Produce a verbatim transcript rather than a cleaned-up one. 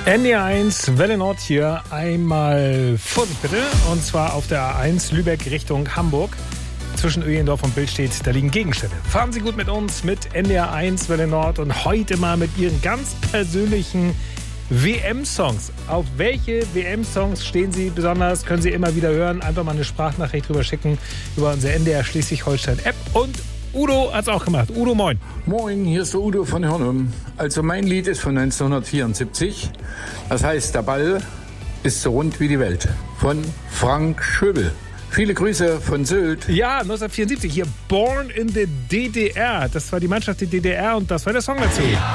N D R eins, Welle Nord hier. Einmal Vorsicht bitte. Und zwar auf der A eins Lübeck Richtung Hamburg. Zwischen Öhlendorf und Bild steht, da liegen Gegenstände. Fahren Sie gut mit uns, mit N D R eins, Welle Nord. Und heute mal mit Ihren ganz persönlichen W M-Songs. Auf welche W M-Songs stehen Sie besonders? Können Sie immer wieder hören. Einfach mal eine Sprachnachricht drüber schicken über unsere N D R Schleswig-Holstein-App. Und Udo hat's auch gemacht. Udo, moin. Moin, hier ist der Udo von Hörnum. Also mein Lied ist von neunzehnhundertvierundsiebzig. Das heißt, der Ball ist so rund wie die Welt. Von Frank Schöbel. Viele Grüße von Sylt. Ja, neunzehnhundertvierundsiebzig. Hier Born in the D D R. Das war die Mannschaft der D D R und das war der Song dazu.